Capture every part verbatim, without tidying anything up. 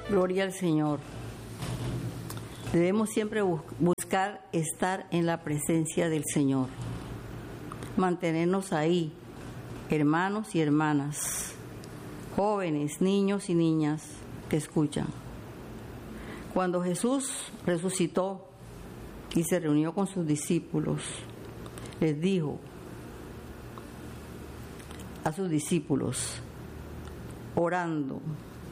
Gloria al Señor. Debemos siempre buscar estar en la presencia del Señor, mantenernos ahí, hermanos y hermanas, jóvenes, niños y niñas que escuchan. Cuando Jesús resucitó y se reunió con sus discípulos, les dijo a sus discípulos, orando,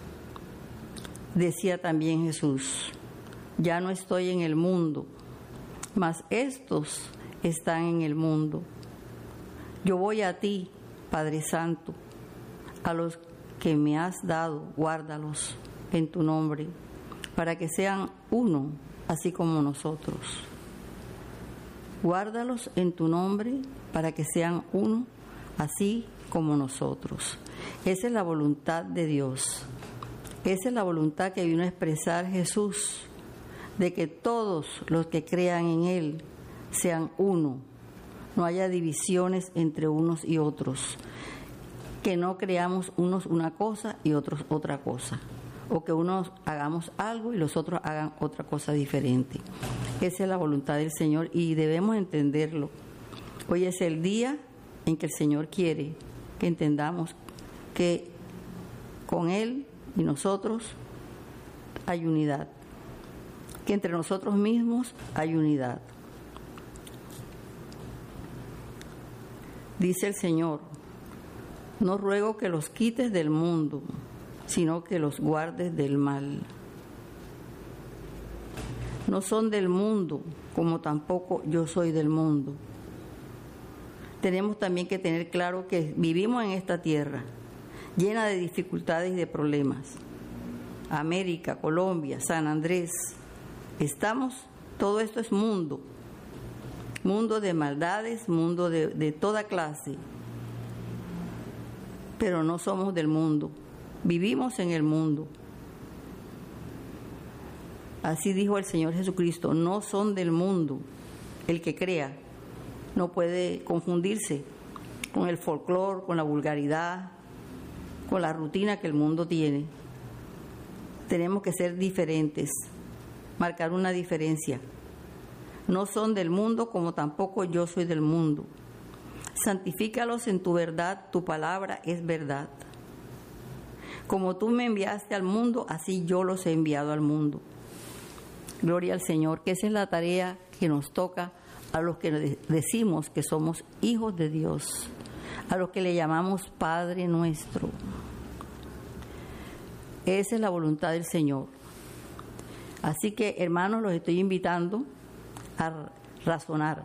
decía también Jesús: ya no estoy en el mundo, mas estos están en el mundo. Yo voy a ti, Padre Santo, a los que me has dado, guárdalos en tu nombre, para que sean uno, así como nosotros. Guárdalos en tu nombre, para que sean uno, así como nosotros. Esa es la voluntad de Dios. Esa es la voluntad que vino a expresar Jesús, de que todos los que crean en Él sean uno, no haya divisiones entre unos y otros, que no creamos unos una cosa y otros otra cosa, o que unos hagamos algo y los otros hagan otra cosa diferente. Esa es la voluntad del Señor y debemos entenderlo. Hoy es el día en que el Señor quiere que entendamos que con Él y nosotros hay unidad, que entre nosotros mismos hay unidad. Dice el Señor: no ruego que los quites del mundo, sino que los guardes del mal. No son del mundo, como tampoco yo soy del mundo. Tenemos también que tener claro que vivimos en esta tierra llena de dificultades y de problemas. América, Colombia, San Andrés, estamos, todo esto es mundo, mundo de maldades, mundo de, de toda clase, pero no somos del mundo, vivimos en el mundo. Así dijo el Señor Jesucristo: no son del mundo. El que crea no puede confundirse con el folclore, con la vulgaridad, con la rutina que el mundo tiene. Tenemos que ser diferentes, marcar una diferencia. No son del mundo, como tampoco yo soy del mundo. Santifícalos en tu verdad, tu palabra es verdad. Como tú me enviaste al mundo, así yo los he enviado al mundo. Gloria al Señor, que esa es la tarea que nos toca a los que decimos que somos hijos de Dios, a los que le llamamos Padre nuestro. Esa es la voluntad del Señor. Así que, hermanos, los estoy invitando a razonar,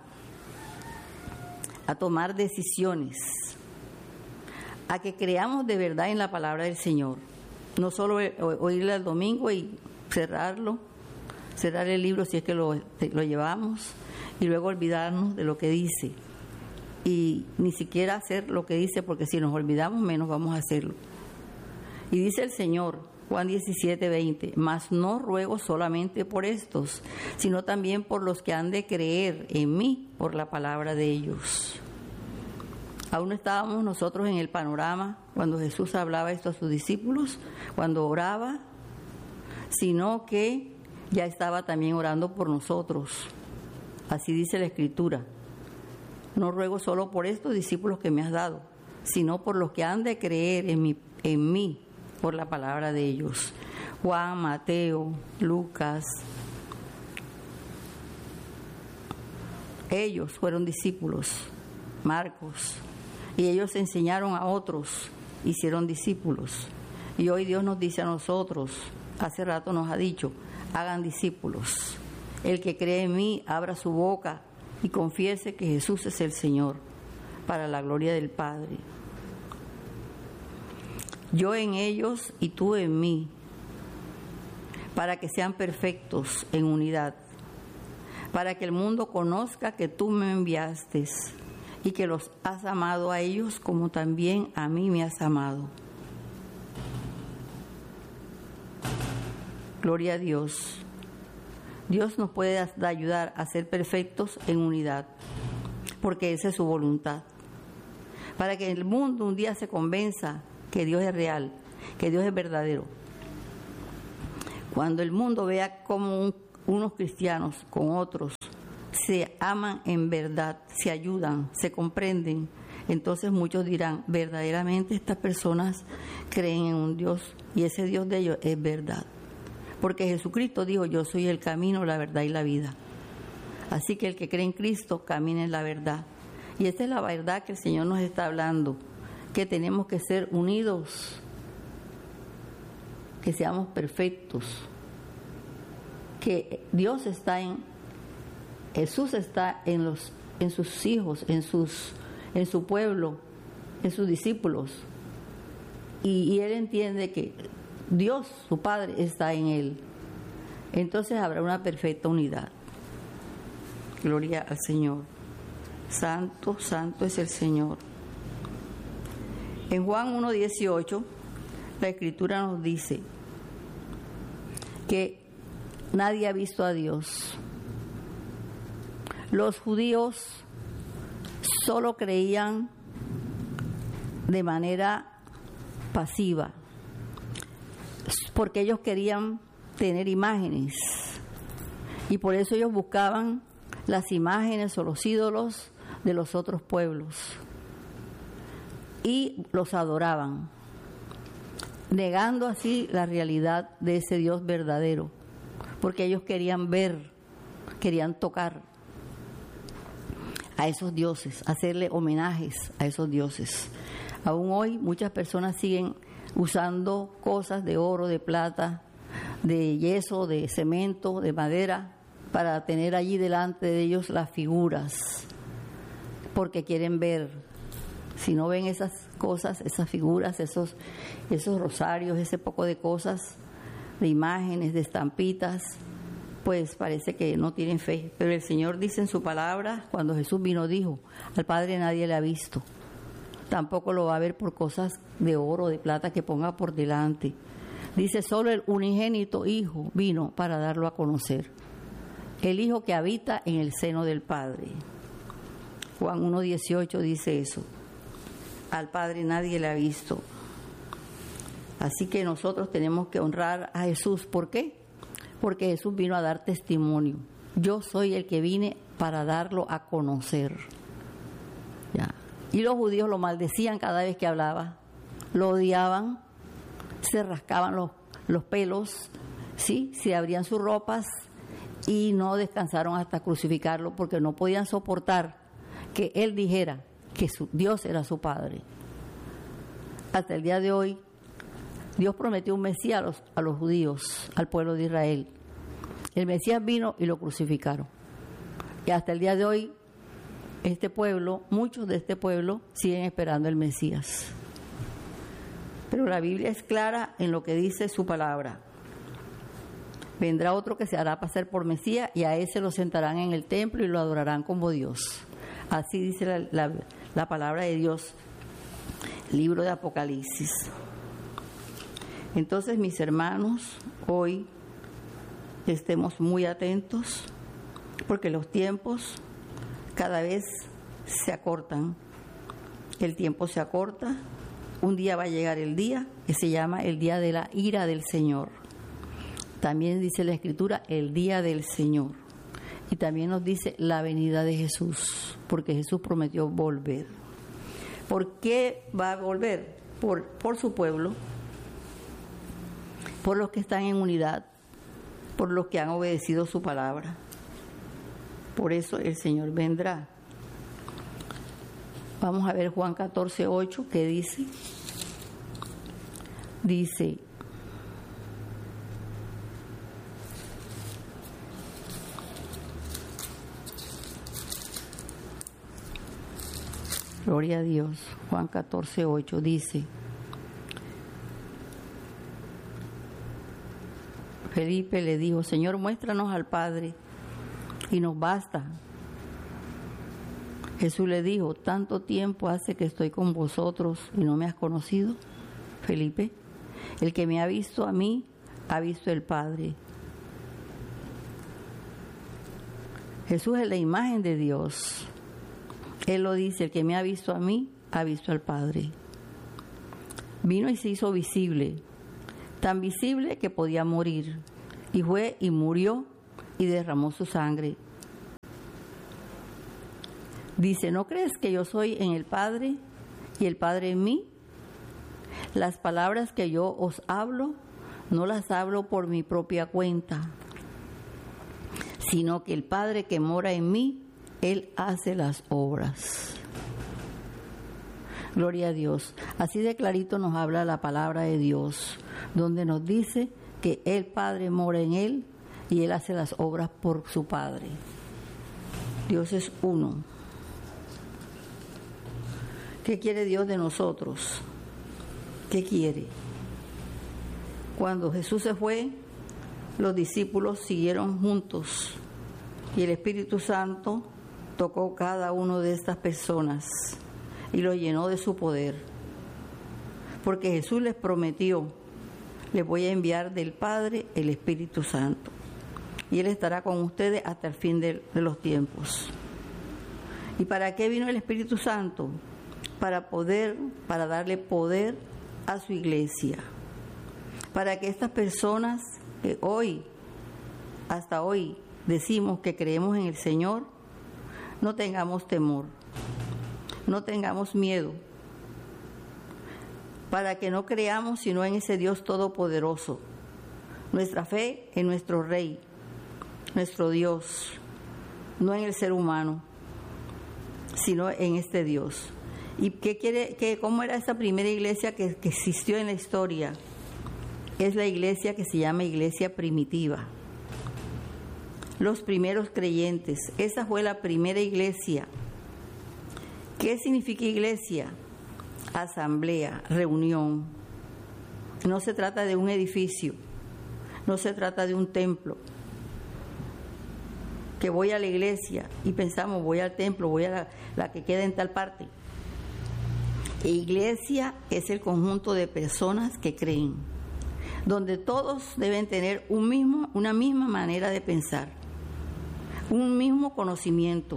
a tomar decisiones, a que creamos de verdad en la palabra del Señor. No solo oírla el domingo y cerrarlo, cerrar el libro si es que lo, lo llevamos, y luego olvidarnos de lo que dice. Y ni siquiera hacer lo que dice, porque si nos olvidamos, menos vamos a hacerlo. Y dice el Señor, Juan diecisiete, veinte, mas no ruego solamente por estos, sino también por los que han de creer en mí por la palabra de ellos. Aún no estábamos nosotros en el panorama cuando Jesús hablaba esto a sus discípulos, cuando oraba, sino que ya estaba también orando por nosotros. Así dice la Escritura: no ruego solo por estos discípulos que me has dado, sino por los que han de creer en mí, en mí por la palabra de ellos. Juan, Mateo, Lucas, ellos fueron discípulos. Marcos, y ellos enseñaron a otros, hicieron discípulos. Y hoy Dios nos dice a nosotros, hace rato nos ha dicho: hagan discípulos. El que cree en mí, abra su boca y confiese que Jesús es el Señor, para la gloria del Padre. Yo en ellos y tú en mí, para que sean perfectos en unidad, para que el mundo conozca que tú me enviaste y que los has amado a ellos como también a mí me has amado. Gloria a Dios. Dios nos puede ayudar a ser perfectos en unidad, porque esa es su voluntad. Para que el mundo un día se convenza que Dios es real, que Dios es verdadero. Cuando el mundo vea cómo un, unos cristianos con otros se aman en verdad, se ayudan, se comprenden, entonces muchos dirán, verdaderamente estas personas creen en un Dios y ese Dios de ellos es verdad. Porque Jesucristo dijo, yo soy el camino, la verdad y la vida. Así que el que cree en Cristo camina en la verdad. Y esta es la verdad que el Señor nos está hablando, que tenemos que ser unidos, que seamos perfectos, que Dios está en, Jesús está en los, en sus hijos, en sus, en su pueblo, en sus discípulos, y, y Él entiende que Dios, su Padre, está en Él. Entonces habrá una perfecta unidad. Gloria al Señor. Santo, santo es el Señor. En Juan uno dieciocho, la Escritura nos dice que nadie ha visto a Dios. Los judíos solo creían de manera pasiva, porque ellos querían tener imágenes, y por eso ellos buscaban las imágenes o los ídolos de los otros pueblos y los adoraban, negando así la realidad de ese Dios verdadero, porque ellos querían ver, querían tocar a esos dioses, hacerle homenajes a esos dioses. Aún hoy muchas personas siguen usando cosas de oro, de plata, de yeso, de cemento, de madera, para tener allí delante de ellos las figuras, porque quieren ver. Si no ven esas cosas, esas figuras, esos, esos rosarios, ese poco de cosas, de imágenes, de estampitas, pues parece que no tienen fe. Pero el Señor dice en su palabra, cuando Jesús vino, dijo, al Padre nadie le ha visto, tampoco lo va a ver por cosas de oro, de plata que ponga por delante. Dice, solo el unigénito Hijo vino para darlo a conocer, el Hijo que habita en el seno del Padre. Juan uno dieciocho dice eso. Al Padre nadie le ha visto. Así que nosotros tenemos que honrar a Jesús. ¿Por qué? Porque Jesús vino a dar testimonio. Yo soy el que vine para darlo a conocer. Ya. Y los judíos lo maldecían cada vez que hablaba. Lo odiaban, se rascaban los, los pelos, ¿sí? Se abrían sus ropas y no descansaron hasta crucificarlo, porque no podían soportar que él dijera que su, Dios era su Padre. Hasta el día de hoy, Dios prometió un Mesías a los, a los judíos, al pueblo de Israel. El Mesías vino y lo crucificaron. Y hasta el día de hoy, este pueblo, muchos de este pueblo, siguen esperando el Mesías. Pero la Biblia es clara en lo que dice su palabra. Vendrá otro que se hará pasar por Mesías, y a ese lo sentarán en el templo y lo adorarán como Dios. Así dice la, la, la palabra de Dios, libro de Apocalipsis. Entonces, mis hermanos, hoy estemos muy atentos, porque los tiempos cada vez se acortan. El tiempo se acorta. Un día va a llegar el día que se llama el día de la ira del Señor. También dice la Escritura, el día del Señor. Y también nos dice la venida de Jesús, porque Jesús prometió volver. ¿Por qué va a volver? Por, por su pueblo, por los que están en unidad, por los que han obedecido su palabra. Por eso el Señor vendrá. Vamos a ver Juan catorce ocho, ¿qué dice? Dice, gloria a Dios, Juan catorce ocho dice, Felipe le dijo, Señor, muéstranos al Padre y nos basta. Jesús le dijo, ¿tanto tiempo hace que estoy con vosotros y no me has conocido? Felipe, el que me ha visto a mí, ha visto el Padre. Jesús es la imagen de Dios. Él lo dice, el que me ha visto a mí, ha visto al Padre. Vino y se hizo visible, tan visible que podía morir, y fue y murió y derramó su sangre. Dice, ¿no crees que yo soy en el Padre y el Padre en mí? Las palabras que yo os hablo, no las hablo por mi propia cuenta, sino que el Padre que mora en mí, Él hace las obras. Gloria a Dios. Así de clarito nos habla la palabra de Dios, donde nos dice que el Padre mora en Él y Él hace las obras por su Padre. Dios es uno. ¿Qué quiere Dios de nosotros? ¿Qué quiere? Cuando Jesús se fue, los discípulos siguieron juntos y el Espíritu Santo tocó cada una de estas personas y lo llenó de su poder. Porque Jesús les prometió, les voy a enviar del Padre el Espíritu Santo y Él estará con ustedes hasta el fin de, de los tiempos. ¿Y para qué vino el Espíritu Santo? Para poder, para darle poder a su iglesia, para que estas personas que hoy, hasta hoy, decimos que creemos en el Señor, no tengamos temor, no tengamos miedo, para que no creamos sino en ese Dios todopoderoso, nuestra fe en nuestro Rey, nuestro Dios, no en el ser humano, sino en este Dios. ¿Y qué quiere, qué, cómo era esa primera iglesia que, que existió en la historia? Es la iglesia que se llama iglesia primitiva. Los primeros creyentes, esa fue la primera iglesia. ¿Qué significa iglesia? Asamblea, reunión. No se trata de un edificio, no se trata de un templo. Que voy a la iglesia y pensamos, voy al templo, voy a la, la que queda en tal parte. Iglesia es el conjunto de personas que creen, donde todos deben tener un mismo, una misma manera de pensar, un mismo conocimiento,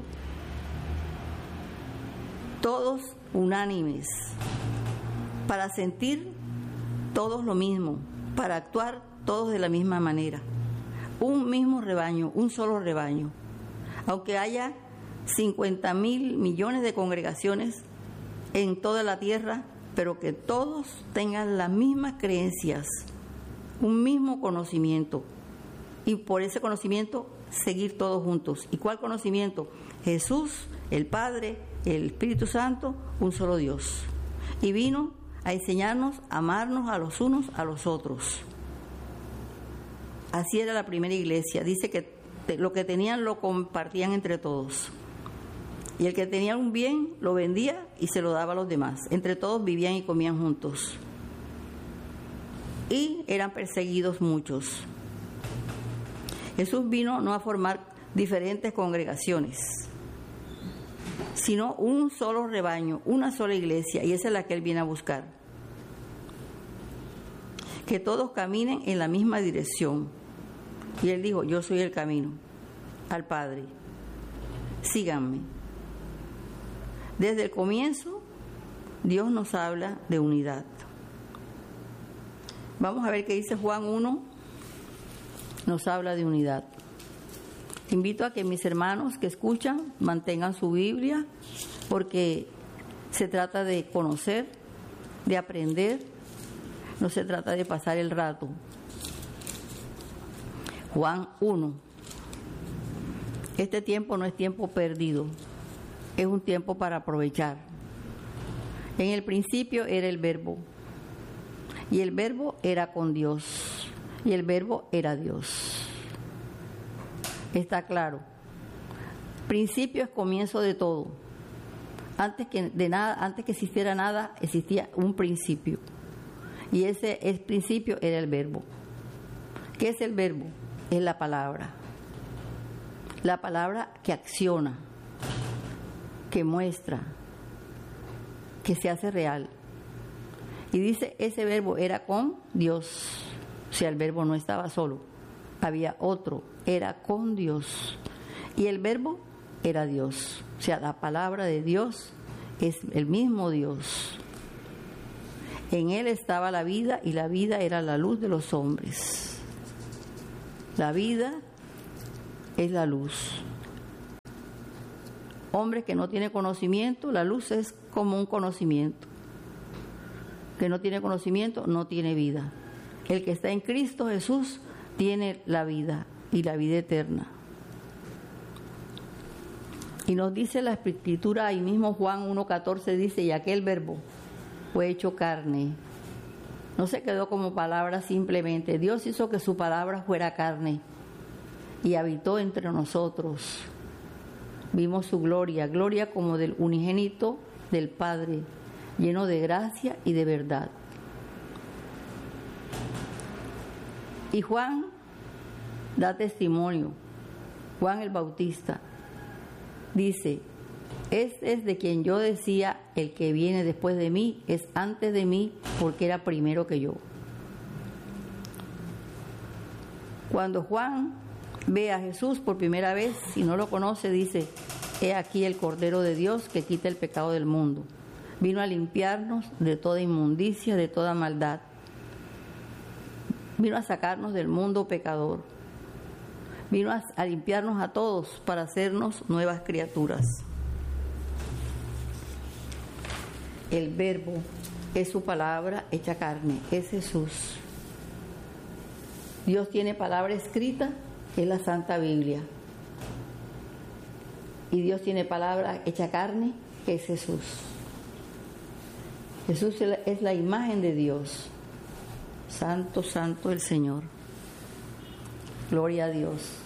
todos unánimes, para sentir todos lo mismo, para actuar todos de la misma manera, un mismo rebaño, un solo rebaño, aunque haya cincuenta mil millones de congregaciones en toda la tierra, pero que todos tengan las mismas creencias, un mismo conocimiento, y por ese conocimiento seguir todos juntos. ¿Y cuál conocimiento? Jesús, el Padre, el Espíritu Santo, un solo Dios. Y vino a enseñarnos a amarnos a los unos a los otros. Así era la primera iglesia. Dice que lo que tenían lo compartían entre todos. Y el que tenía un bien lo vendía y se lo daba a los demás. Entre todos vivían y comían juntos. Y eran perseguidos muchos. Jesús vino no a formar diferentes congregaciones, sino un solo rebaño, una sola iglesia, y esa es la que Él viene a buscar. Que todos caminen en la misma dirección. Y Él dijo, yo soy el camino al Padre. Síganme. Desde el comienzo, Dios nos habla de unidad. Vamos a ver qué dice Juan uno, nos habla de unidad. Invito a que mis hermanos que escuchan mantengan su Biblia, porque se trata de conocer, de aprender, no se trata de pasar el rato. Juan uno. Este tiempo no es tiempo perdido, es un tiempo para aprovechar. En el principio era el Verbo, y el Verbo era con Dios, y el Verbo era Dios. Está claro. Principio es comienzo de todo. Antes que de nada, antes que existiera nada, existía un principio. Y ese el principio era el Verbo. ¿Qué es el Verbo? Es la palabra. La palabra que acciona, que muestra, que se hace real. Y dice, ese Verbo era con Dios. O sea, el Verbo no estaba solo, había otro, era con Dios. Y el Verbo era Dios. O sea, la palabra de Dios es el mismo Dios. En Él estaba la vida y la vida era la luz de los hombres. La vida es la luz. Hombre que no tiene conocimiento, la luz es como un conocimiento. Que no tiene conocimiento, no tiene vida. El que está en Cristo Jesús tiene la vida y la vida eterna. Y nos dice la Escritura, ahí mismo Juan uno catorce dice, y aquel verbo fue hecho carne. No se quedó como palabra simplemente. Dios hizo que su palabra fuera carne y habitó entre nosotros. Vimos su gloria, gloria como del unigénito del Padre, lleno de gracia y de verdad. Y Juan da testimonio, Juan el Bautista, dice, este es de quien yo decía, el que viene después de mí es antes de mí porque era primero que yo. Cuando Juan ve a Jesús por primera vez, si no lo conoce, dice, he aquí el Cordero de Dios que quita el pecado del mundo. Vino a limpiarnos de toda inmundicia, de toda maldad. Vino a sacarnos del mundo pecador. Vino a, a limpiarnos a todos para hacernos nuevas criaturas. El Verbo es su palabra hecha carne, es Jesús. Dios tiene palabra escrita, es la Santa Biblia. Y Dios tiene palabra hecha carne, que es Jesús. Jesús es la imagen de Dios. Santo, santo el Señor. Gloria a Dios.